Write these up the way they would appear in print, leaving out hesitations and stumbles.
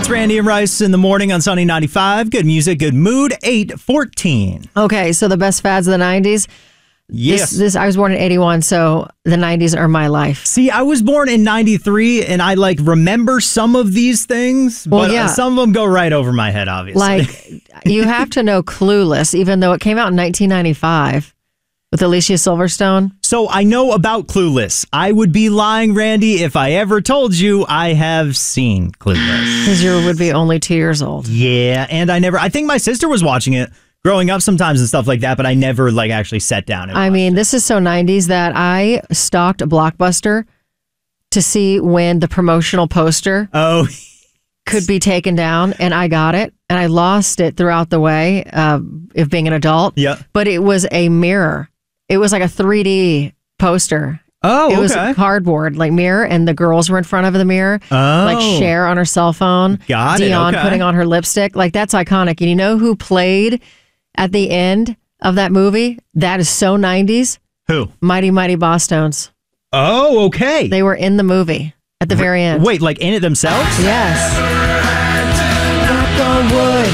It's Randy and Rice in the morning on Sunny 95. Good music, good mood, 8:14. Okay, so the best fads of the 90s. Yes. This I was born in 81, so the 90s are my life. See, I was born in 93, and I remember some of these things, but some of them go right over my head, obviously. Like, you have to know Clueless, even though it came out in 1995 with Alicia Silverstone. So I know about Clueless. I would be lying, Randy, if I ever told you I have seen Clueless. Because you would be only 2 years old. Yeah, and I think my sister was watching it growing up sometimes and stuff like that, but I never actually sat down and watched it. This is so 90s that I stalked Blockbuster to see when the promotional poster could be taken down, and I got it, and I lost it throughout the way of being an adult. Yeah. But it was a mirror. It was like a 3D poster. Oh, It was a cardboard mirror, and the girls were in front of the mirror. Like Cher on her cell phone. Got it. Dionne putting on her lipstick. That's iconic. And you know who played at the end of that movie? That is so 90s. Who? Mighty Mighty Bosstones. Oh, okay. They were in the movie at the very end. Wait, in it themselves? Yes. Knock on wood.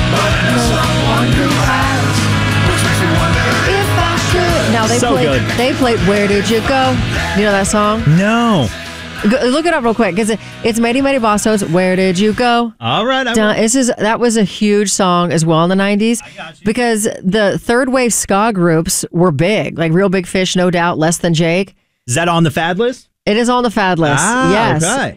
If I could. Now they played Where Did You Go? You know that song? No. Look it up real quick, because it's Mighty Mighty Bosstones. Where Did You Go? All right. That was a huge song as well in the 90s. I got you. Because the third wave ska groups were big, like Real Big Fish, No Doubt, Less Than Jake. Is that on the fad list? It is on the fad list. Yes. Okay.